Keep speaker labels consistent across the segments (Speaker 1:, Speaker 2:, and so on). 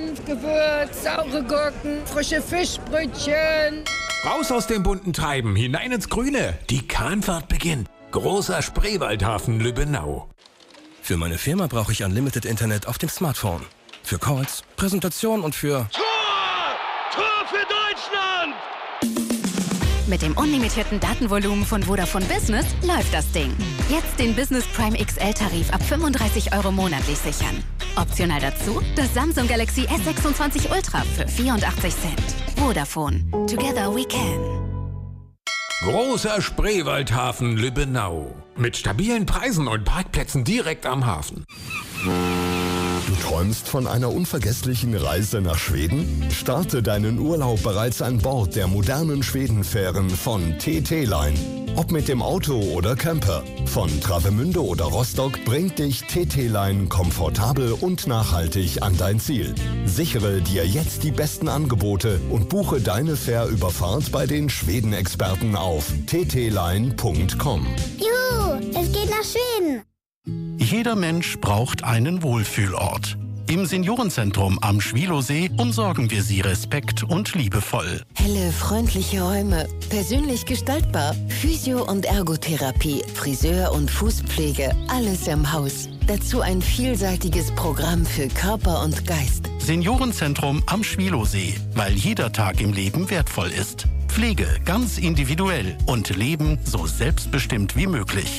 Speaker 1: Senf, Gewürz, saure Gurken, frische Fischbrötchen.
Speaker 2: Raus aus dem bunten Treiben, hinein ins Grüne. Die Kahnfahrt beginnt. Großer Spreewaldhafen Lübbenau.
Speaker 3: Für meine Firma brauche ich Unlimited Internet auf dem Smartphone. Für Calls, Präsentation und für...
Speaker 4: Tor für Deutschland!
Speaker 5: Mit dem unlimitierten Datenvolumen von Vodafone Business läuft das Ding. Jetzt den Business Prime XL-Tarif ab 35 € monatlich sichern. Optional dazu das Samsung Galaxy S26 Ultra für 84 Cent. Vodafone. Together we can.
Speaker 2: Großer Spreewaldhafen Lübbenau. Mit stabilen Preisen und Parkplätzen direkt am Hafen.
Speaker 6: Du träumst von einer unvergesslichen Reise nach Schweden? Starte deinen Urlaub bereits an Bord der modernen Schwedenfähren von TT-Line. Ob mit dem Auto oder Camper, von Travemünde oder Rostock bringt dich TT-Line komfortabel und nachhaltig an dein Ziel. Sichere dir jetzt die besten Angebote und buche deine Fährüberfahrt bei den Schweden-Experten auf ttline.com.
Speaker 7: Juhu, es geht nach Schweden!
Speaker 8: Jeder Mensch braucht einen Wohlfühlort. Im Seniorenzentrum am Schwilosee umsorgen wir Sie respekt- und liebevoll.
Speaker 9: Helle, freundliche Räume, persönlich gestaltbar, Physio- und Ergotherapie, Friseur- und Fußpflege, alles im Haus. Dazu ein vielseitiges Programm für Körper und Geist.
Speaker 8: Seniorenzentrum am Schwilosee, weil jeder Tag im Leben wertvoll ist. Pflege ganz individuell und Leben so selbstbestimmt wie möglich.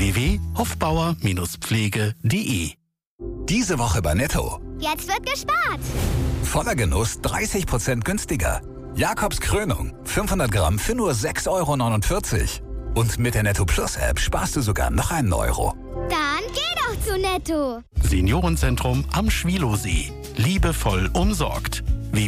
Speaker 8: www.hofbauer-pflege.de.
Speaker 10: Diese Woche bei Netto.
Speaker 7: Jetzt wird gespart!
Speaker 10: Voller Genuss 30% günstiger. Jakobs Krönung 500 Gramm für nur 6,49 €. Und mit der Netto Plus App sparst du sogar noch einen Euro.
Speaker 7: Dann geh doch zu Netto!
Speaker 8: Seniorenzentrum am Schwilosee. Liebevoll umsorgt.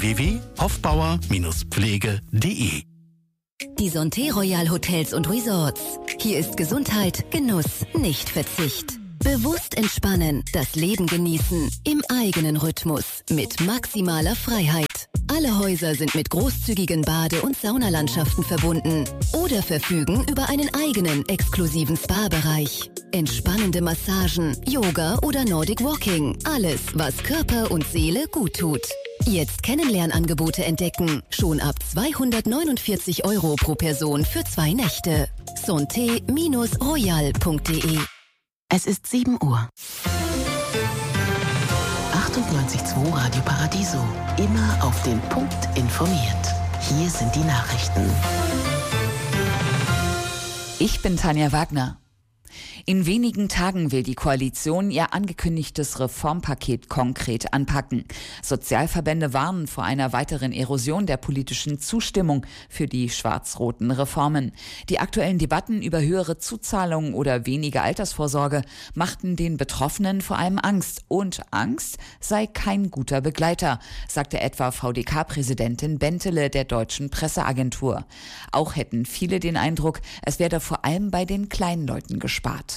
Speaker 8: www.hofbauer-pflege.de.
Speaker 5: Die Santé Royal Hotels und Resorts. Hier ist Gesundheit, Genuss, nicht Verzicht. Bewusst entspannen, das Leben genießen, im eigenen Rhythmus, mit maximaler Freiheit. Alle Häuser sind mit großzügigen Bade- und Saunalandschaften verbunden oder verfügen über einen eigenen exklusiven Spa-Bereich. Entspannende Massagen, Yoga oder Nordic Walking. Alles, was Körper und Seele gut tut. Jetzt Kennenlernangebote entdecken. Schon ab 249 € pro Person für 2 Nächte. santé-royal.de.
Speaker 11: Es ist 7 Uhr. 98.2 Radio Paradiso. Immer auf den Punkt informiert. Hier sind die Nachrichten.
Speaker 12: Ich bin Tanja Wagner. In wenigen Tagen will die Koalition ihr angekündigtes Reformpaket konkret anpacken. Sozialverbände warnen vor einer weiteren Erosion der politischen Zustimmung für die schwarz-roten Reformen. Die aktuellen Debatten über höhere Zuzahlungen oder weniger Altersvorsorge machten den Betroffenen vor allem Angst. Und Angst sei kein guter Begleiter, sagte etwa VDK-Präsidentin Bentele der Deutschen Presseagentur. Auch hätten viele den Eindruck, es werde vor allem bei den kleinen Leuten gespart.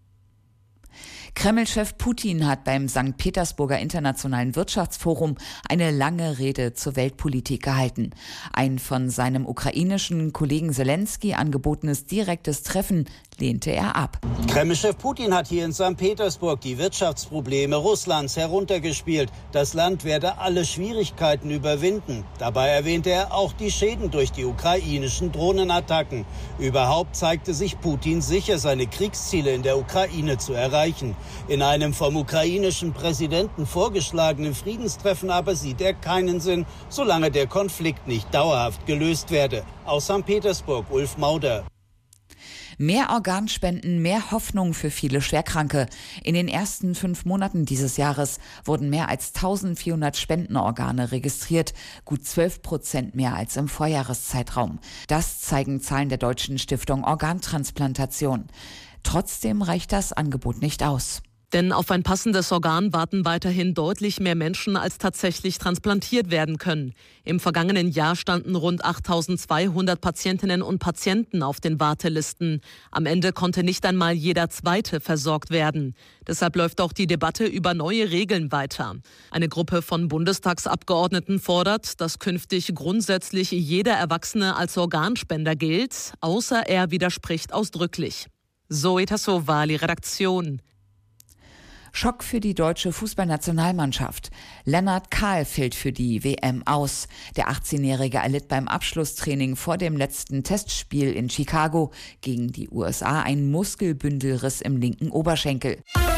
Speaker 12: Kreml-Chef Putin hat beim St. Petersburger Internationalen Wirtschaftsforum eine lange Rede zur Weltpolitik gehalten. Ein von seinem ukrainischen Kollegen Zelensky angebotenes direktes Treffen lehnte er ab.
Speaker 13: Kreml-Chef Putin hat hier in St. Petersburg die Wirtschaftsprobleme Russlands heruntergespielt. Das Land werde alle Schwierigkeiten überwinden. Dabei erwähnte er auch die Schäden durch die ukrainischen Drohnenattacken. Überhaupt zeigte sich Putin sicher, seine Kriegsziele in der Ukraine zu erreichen. In einem vom ukrainischen Präsidenten vorgeschlagenen Friedenstreffen aber sieht er keinen Sinn, solange der Konflikt nicht dauerhaft gelöst werde. Aus St. Petersburg, Ulf Mauder.
Speaker 12: Mehr Organspenden, mehr Hoffnung für viele Schwerkranke. In den ersten 5 Monaten dieses Jahres wurden mehr als 1400 Spendenorgane registriert, gut 12% mehr als im Vorjahreszeitraum. Das zeigen Zahlen der Deutschen Stiftung Organtransplantation. Trotzdem reicht das Angebot nicht aus.
Speaker 14: Denn auf ein passendes Organ warten weiterhin deutlich mehr Menschen, als tatsächlich transplantiert werden können. Im vergangenen Jahr standen rund 8.200 Patientinnen und Patienten auf den Wartelisten. Am Ende konnte nicht einmal jeder Zweite versorgt werden. Deshalb läuft auch die Debatte über neue Regeln weiter. Eine Gruppe von Bundestagsabgeordneten fordert, dass künftig grundsätzlich jeder Erwachsene als Organspender gilt, außer er widerspricht ausdrücklich. Zoe Tassovali, Redaktion.
Speaker 12: Schock für die deutsche Fußballnationalmannschaft. Lennart Kahl fällt für die WM aus. Der 18-Jährige erlitt beim Abschlusstraining vor dem letzten Testspiel in Chicago gegen die USA einen Muskelbündelriss im linken Oberschenkel.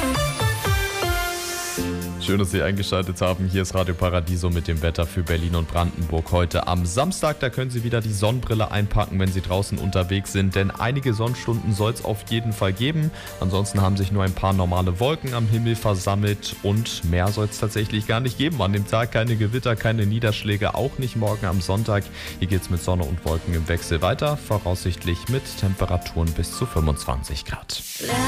Speaker 15: Schön, dass Sie eingeschaltet haben. Hier ist Radio Paradiso mit dem Wetter für Berlin und Brandenburg. Heute am Samstag, da können Sie wieder die Sonnenbrille einpacken, wenn Sie draußen unterwegs sind, denn einige Sonnenstunden soll es auf jeden Fall geben. Ansonsten haben sich nur ein paar normale Wolken am Himmel versammelt und mehr soll es tatsächlich gar nicht geben. An dem Tag keine Gewitter, keine Niederschläge, auch nicht morgen am Sonntag. Hier geht es mit Sonne und Wolken im Wechsel weiter, voraussichtlich mit Temperaturen bis zu 25 Grad.